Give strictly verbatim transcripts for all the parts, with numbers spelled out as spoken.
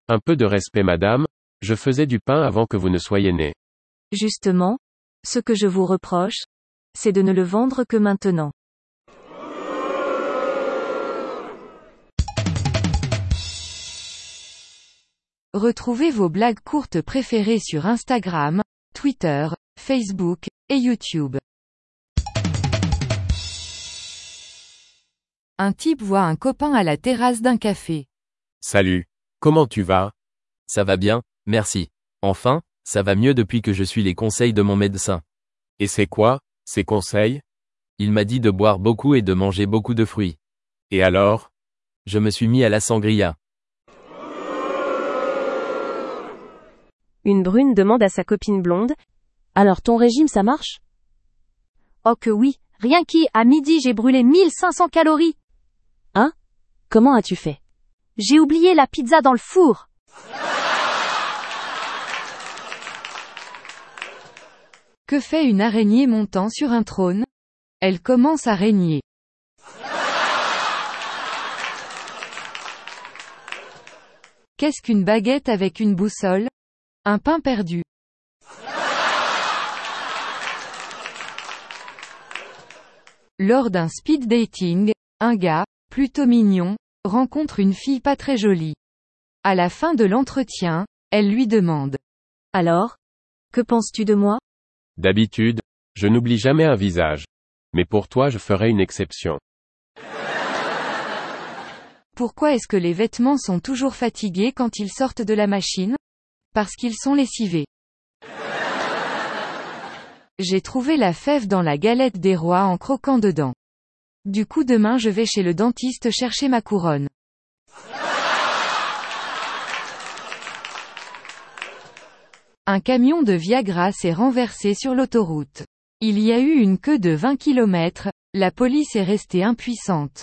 Un peu de respect madame, je faisais du pain avant que vous ne soyez née. Justement, ce que je vous reproche, c'est de ne le vendre que maintenant. Retrouvez vos blagues courtes préférées sur Instagram, Twitter, Facebook, et YouTube. Un type voit un copain à la terrasse d'un café. Salut. Comment tu vas? Ça va bien, merci. Enfin, ça va mieux depuis que je suis les conseils de mon médecin. Et c'est quoi, ces conseils? Il m'a dit de boire beaucoup et de manger beaucoup de fruits. Et alors? Je me suis mis à la sangria. Une brune demande à sa copine blonde. Alors ton régime ça marche? Oh que oui, rien qu'à à midi j'ai brûlé mille cinq cents calories. Hein? Comment as-tu fait? J'ai oublié la pizza dans le four. Que fait une araignée montant sur un trône? Elle commence à régner. Qu'est-ce qu'une baguette avec une boussole? Un pain perdu. Lors d'un speed dating, un gars, plutôt mignon, rencontre une fille pas très jolie. À la fin de l'entretien, elle lui demande. Alors? Que penses-tu de moi? D'habitude, je n'oublie jamais un visage. Mais pour toi je ferai une exception. Pourquoi est-ce que les vêtements sont toujours fatigués quand ils sortent de la machine? Parce qu'ils sont lessivés. J'ai trouvé la fève dans la galette des rois en croquant dedans. Du coup demain je vais chez le dentiste chercher ma couronne. Un camion de Viagra s'est renversé sur l'autoroute. Il y a eu une queue de vingt kilomètres, la police est restée impuissante.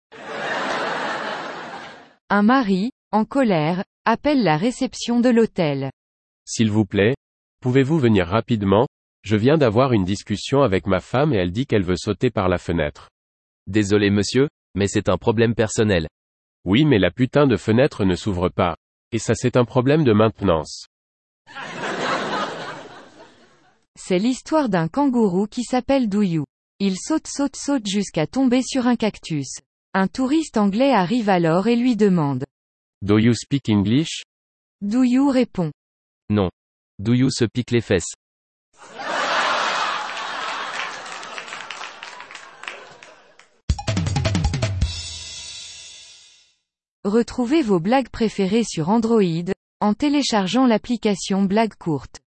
Un mari, en colère, appelle la réception de l'hôtel. S'il vous plaît, pouvez-vous venir rapidement? Je viens d'avoir une discussion avec ma femme et elle dit qu'elle veut sauter par la fenêtre. Désolé monsieur, mais c'est un problème personnel. Oui mais la putain de fenêtre ne s'ouvre pas. Et ça c'est un problème de maintenance. C'est l'histoire d'un kangourou qui s'appelle Douyou. Il saute saute saute jusqu'à tomber sur un cactus. Un touriste anglais arrive alors et lui demande. Do you speak English? Douyou répond. Non. Douyou se pique les fesses. Retrouvez vos blagues préférées sur Android, en téléchargeant l'application Blagues courtes.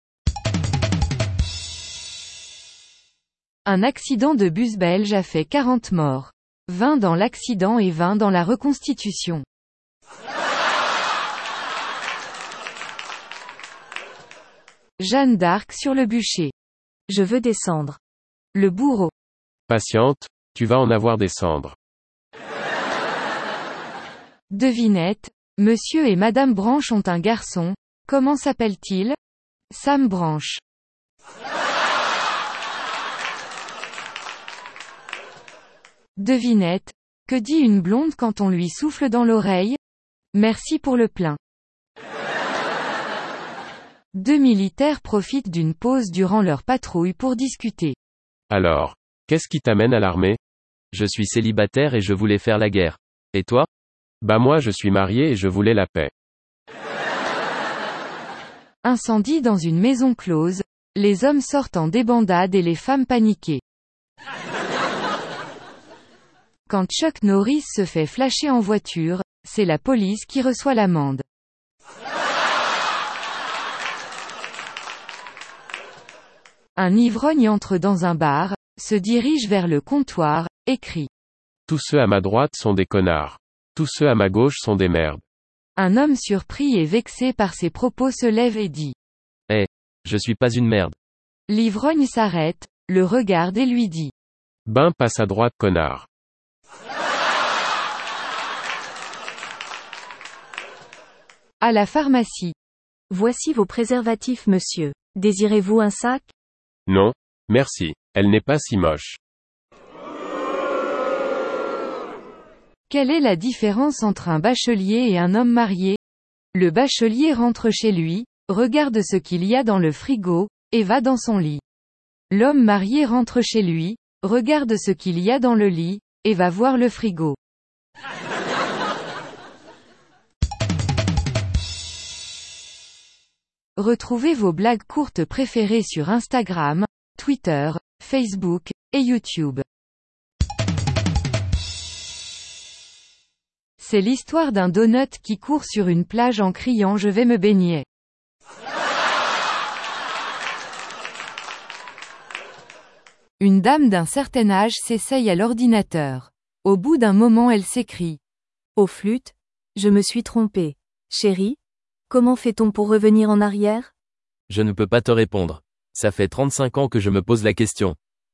Un accident de bus belge a fait quarante morts. vingt dans l'accident et vingt dans la reconstitution. Jeanne d'Arc sur le bûcher. Je veux descendre. Le bourreau. Patiente, tu vas en avoir des cendres. Devinette, Monsieur et Madame Branche ont un garçon, comment s'appelle-t-il? Sam Branche. Devinette, que dit une blonde quand on lui souffle dans l'oreille? Merci pour le plein. Deux militaires profitent d'une pause durant leur patrouille pour discuter. Alors, qu'est-ce qui t'amène à l'armée? Je suis célibataire et je voulais faire la guerre. Et toi? Bah moi je suis marié et je voulais la paix. Incendie dans une maison close, les hommes sortent en débandade et les femmes paniquées. Quand Chuck Norris se fait flasher en voiture, c'est la police qui reçoit l'amende. Un ivrogne entre dans un bar, se dirige vers le comptoir, et crie. Tous ceux à ma droite sont des connards. Tous ceux à ma gauche sont des merdes. Un homme surpris et vexé par ses propos se lève et dit. Eh, je suis pas une merde. L'ivrogne s'arrête, le regarde et lui dit. Ben passe à droite connard. À la pharmacie. Voici vos préservatifs monsieur. Désirez-vous un sac? Non, merci, elle n'est pas si moche. Quelle est la différence entre un bachelier et un homme marié? Le bachelier rentre chez lui, regarde ce qu'il y a dans le frigo, et va dans son lit. L'homme marié rentre chez lui, regarde ce qu'il y a dans le lit, et va voir le frigo. Retrouvez vos blagues courtes préférées sur Instagram, Twitter, Facebook, et YouTube. C'est l'histoire d'un donut qui court sur une plage en criant « Je vais me baigner ». Une dame d'un certain âge s'essaye à l'ordinateur. Au bout d'un moment elle s'écrie. Au flûte, je me suis trompée. Chérie, comment fait-on pour revenir en arrière? Je ne peux pas te répondre. Ça fait trente-cinq ans que je me pose la question.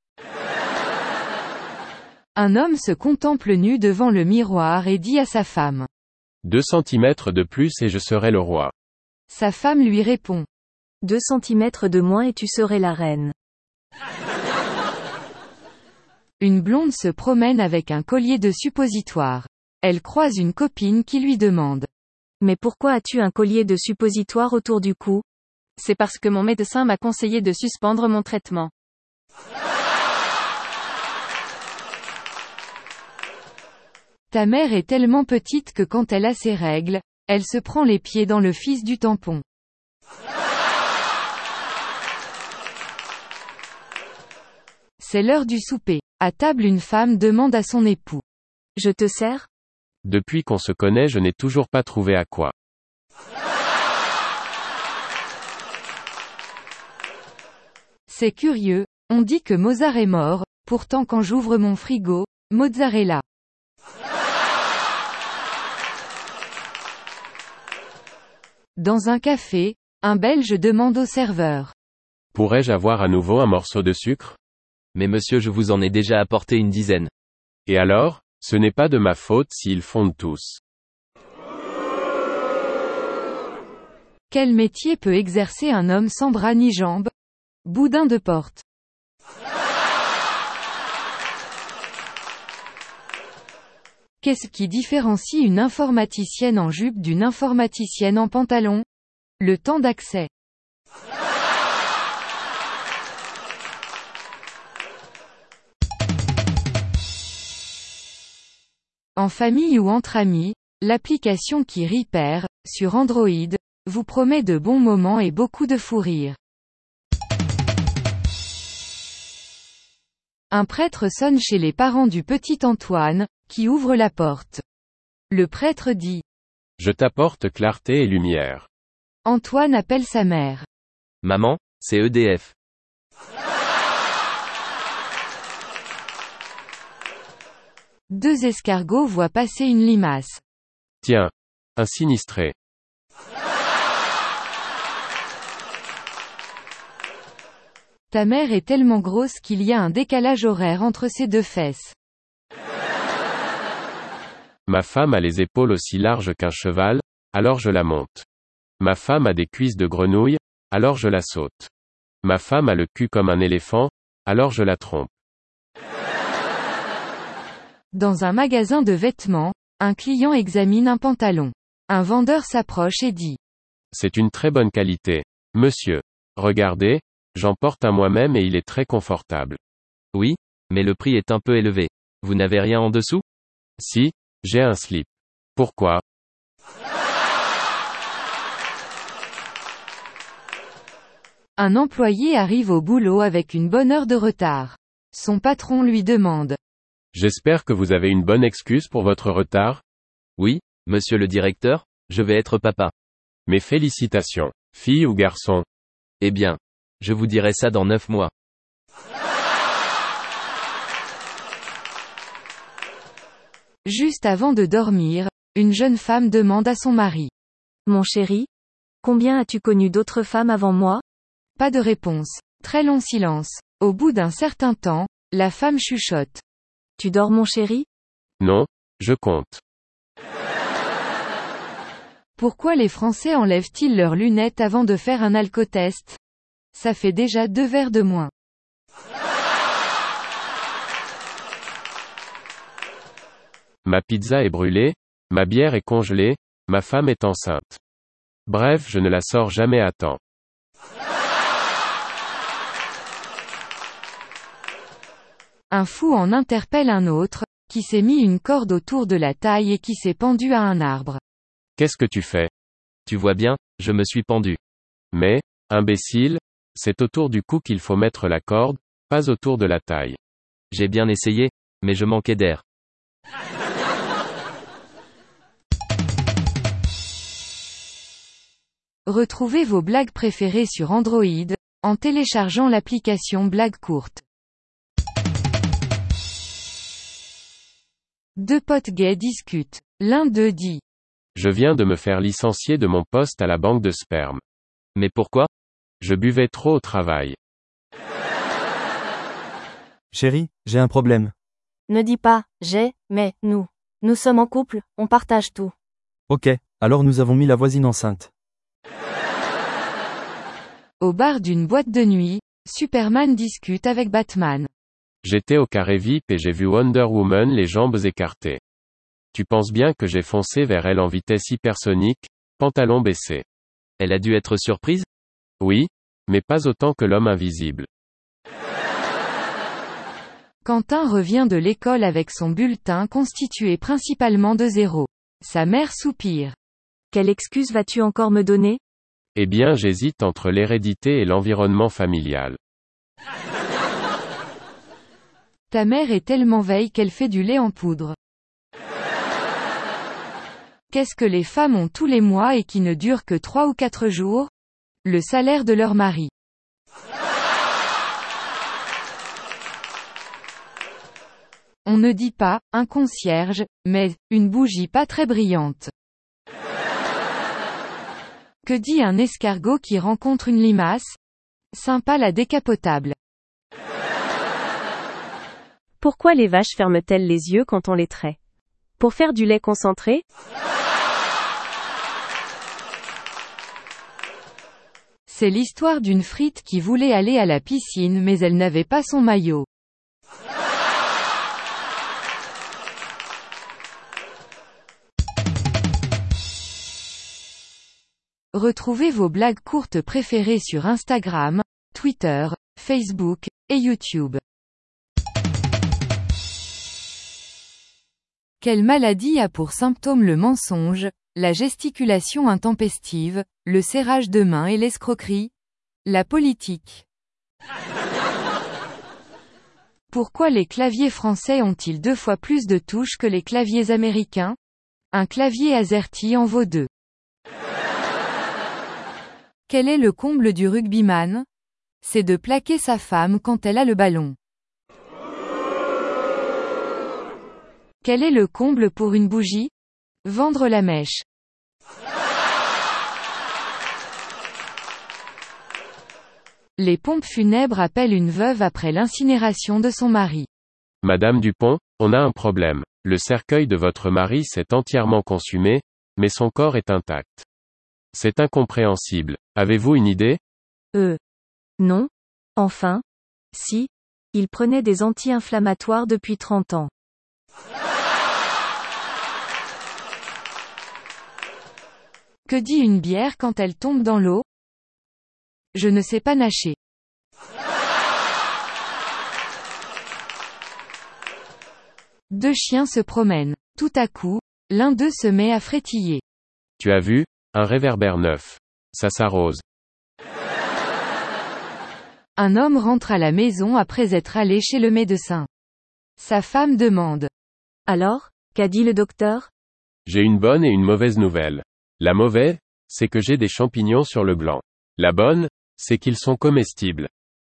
Un homme se contemple nu devant le miroir et dit à sa femme. Deux centimètres de plus et je serai le roi. Sa femme lui répond. Deux centimètres de moins et tu serais la reine. Une blonde se promène avec un collier de suppositoire. Elle croise une copine qui lui demande. Mais pourquoi as-tu un collier de suppositoire autour du cou? C'est parce que mon médecin m'a conseillé de suspendre mon traitement. Ta mère est tellement petite que quand elle a ses règles, elle se prend les pieds dans le fils du tampon. C'est l'heure du souper. À table une femme demande à son époux. Je te sers? Depuis qu'on se connaît je n'ai toujours pas trouvé à quoi. C'est curieux, on dit que Mozart est mort, pourtant quand j'ouvre mon frigo, Mozart est là. Dans un café, un Belge demande au serveur. Pourrais-je avoir à nouveau un morceau de sucre? Mais monsieur, je vous en ai déjà apporté une dizaine. Et alors, ce n'est pas de ma faute s'ils fondent tous. Quel métier peut exercer un homme sans bras ni jambes? Boudin de porte. Qu'est-ce qui différencie une informaticienne en jupe d'une informaticienne en pantalon? Le temps d'accès. En famille ou entre amis, l'application qui Repair, sur Android, vous promet de bons moments et beaucoup de fou rire. Un prêtre sonne chez les parents du petit Antoine, qui ouvre la porte. Le prêtre dit. Je t'apporte clarté et lumière. Antoine appelle sa mère. Maman, c'est E D F. Deux escargots voient passer une limace. Tiens. Un sinistré. Ta mère est tellement grosse qu'il y a un décalage horaire entre ses deux fesses. Ma femme a les épaules aussi larges qu'un cheval, alors je la monte. Ma femme a des cuisses de grenouille, alors je la saute. Ma femme a le cul comme un éléphant, alors je la trompe. Dans un magasin de vêtements, un client examine un pantalon. Un vendeur s'approche et dit. C'est une très bonne qualité. Monsieur. Regardez, j'en porte un moi-même et il est très confortable. Oui, mais le prix est un peu élevé. Vous n'avez rien en dessous? Si, j'ai un slip. Pourquoi? Un employé arrive au boulot avec une bonne heure de retard. Son patron lui demande. J'espère que vous avez une bonne excuse pour votre retard? Oui, monsieur le directeur, je vais être papa. Mes félicitations, fille ou garçon? Eh bien, je vous dirai ça dans neuf mois. Juste avant de dormir, une jeune femme demande à son mari. Mon chéri, combien as-tu connu d'autres femmes avant moi? Pas de réponse. Très long silence. Au bout d'un certain temps, la femme chuchote. Tu dors mon chéri? Non, je compte. Pourquoi les Français enlèvent-ils leurs lunettes avant de faire un alcotest? Ça fait déjà deux verres de moins. Ma pizza est brûlée, ma bière est congelée, ma femme est enceinte. Bref, je ne la sors jamais à temps. Un fou en interpelle un autre, qui s'est mis une corde autour de la taille et qui s'est pendu à un arbre. Qu'est-ce que tu fais? Tu vois bien, je me suis pendu. Mais, imbécile, c'est autour du cou qu'il faut mettre la corde, pas autour de la taille. J'ai bien essayé, mais je manquais d'air. Retrouvez vos blagues préférées sur Android, en téléchargeant l'application Blagues courtes. Deux potes gays discutent. L'un d'eux dit. Je viens de me faire licencier de mon poste à la banque de sperme. Mais pourquoi? Je buvais trop au travail. Chérie, j'ai un problème. Ne dis pas, j'ai, mais, nous. Nous sommes en couple, on partage tout. Ok, alors nous avons mis la voisine enceinte. Au bar d'une boîte de nuit, Superman discute avec Batman. J'étais au carré V I P et j'ai vu Wonder Woman les jambes écartées. Tu penses bien que j'ai foncé vers elle en vitesse hypersonique, pantalon baissé. Elle a dû être surprise? Oui, mais pas autant que l'homme invisible. Quentin revient de l'école avec son bulletin constitué principalement de zéros. Sa mère soupire. Quelle excuse vas-tu encore me donner? Eh bien, j'hésite entre l'hérédité et l'environnement familial. Ta mère est tellement veille qu'elle fait du lait en poudre. Qu'est-ce que les femmes ont tous les mois et qui ne dure que trois ou quatre jours? Le salaire de leur mari. On ne dit pas, un concierge, mais, une bougie pas très brillante. Que dit un escargot qui rencontre une limace? Sympa la décapotable. Pourquoi les vaches ferment-elles les yeux quand on les traite? Pour faire du lait concentré? C'est l'histoire d'une frite qui voulait aller à la piscine mais elle n'avait pas son maillot. Retrouvez vos blagues courtes préférées sur Instagram, Twitter, Facebook, et YouTube. Quelle maladie a pour symptômes le mensonge, la gesticulation intempestive, le serrage de main et l'escroquerie? La politique. Pourquoi les claviers français ont-ils deux fois plus de touches que les claviers américains? Un clavier AZERTY en vaut deux. Quel est le comble du rugbyman? C'est de plaquer sa femme quand elle a le ballon. Quel est le comble pour une bougie? Vendre la mèche. Les pompes funèbres appellent une veuve après l'incinération de son mari. Madame Dupont, on a un problème. Le cercueil de votre mari s'est entièrement consumé, mais son corps est intact. C'est incompréhensible. Avez-vous une idée? Euh. Non. Enfin. Si. Il prenait des anti-inflammatoires depuis trente ans. Que dit une bière quand elle tombe dans l'eau? Je ne sais pas nager. Deux chiens se promènent. Tout à coup, l'un d'eux se met à frétiller. Tu as vu? Un réverbère neuf. Ça s'arrose. Un homme rentre à la maison après être allé chez le médecin. Sa femme demande. Alors, qu'a dit le docteur? J'ai une bonne et une mauvaise nouvelle. La mauvaise, c'est que j'ai des champignons sur le gland. La bonne, c'est qu'ils sont comestibles.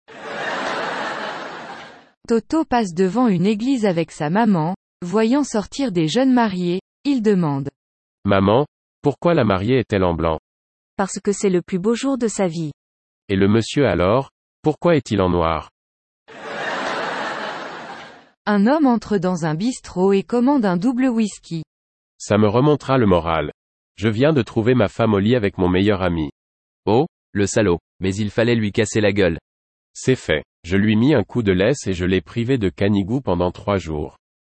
Toto passe devant une église avec sa maman, voyant sortir des jeunes mariés, il demande. Maman, pourquoi la mariée est-elle en blanc? Parce que c'est le plus beau jour de sa vie. Et le monsieur alors, pourquoi est-il en noir? Un homme entre dans un bistrot et commande un double whisky. Ça me remontera le moral. Je viens de trouver ma femme au lit avec mon meilleur ami. Oh, le salaud, mais il fallait lui casser la gueule. C'est fait. Je lui mis un coup de laisse et je l'ai privé de canigou pendant trois jours.